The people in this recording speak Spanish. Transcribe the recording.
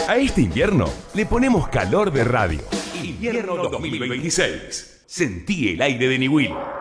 A este invierno le ponemos calor de radio. Invierno 2026. Sentí el aire de Niwil.